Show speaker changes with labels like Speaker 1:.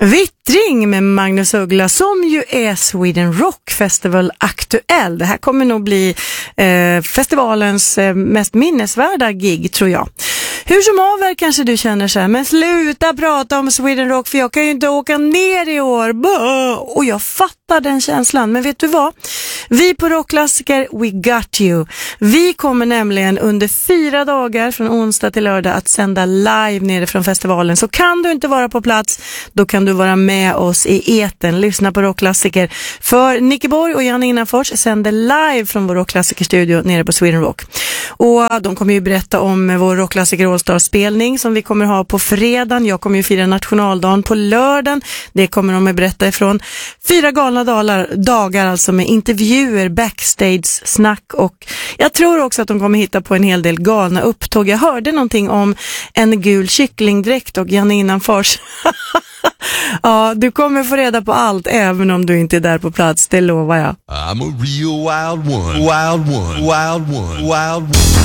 Speaker 1: Vittring med Magnus Uggla som ju är Sweden Rock Festival aktuell. Det här kommer nog bli festivalens mest minnesvärda gig, tror jag. Hur som haver kanske du känner så här, men sluta prata om Sweden Rock för jag kan ju inte åka ner i år. Och jag fattar den känslan, men vet du vad? Vi på Rockklassiker, we got you. Vi kommer nämligen under 4 dagar från onsdag till lördag att sända live nere från festivalen. Så kan du inte vara på plats, då kan du vara med oss i eten. Lyssna på Rockklassiker. För Nicke Borg och Jan Innanfors sänder live från vår Rockklassiker-studio nere på Sweden Rock. Och de kommer ju berätta om vår Rockklassiker All-Star-spelning som vi kommer ha på fredagen. Jag kommer ju fira nationaldagen på lördagen. Det kommer de att berätta ifrån. 4 galna dagar alltså med intervjuer, backstage-snack och jag tror också att de kommer hitta på en hel del galna upptåg. Jag hörde någonting om en gul kycklingdräkt och Jan Innanfors. Ja, du kommer få reda på allt även om du inte är där på plats, det lovar jag.
Speaker 2: I'm a real wild one, wild one, wild one, wild one.